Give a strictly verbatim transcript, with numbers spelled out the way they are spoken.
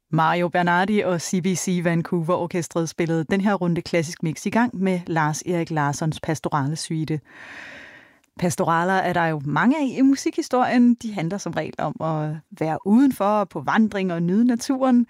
Mario Bernardi og C B C Vancouver Orkestret spillede den her runde klassisk mix i gang med Lars Erik Larssons pastorale suite. Pastoraler er der jo mange af i musikhistorien. De handler som regel om at være udenfor på vandring og nyde naturen.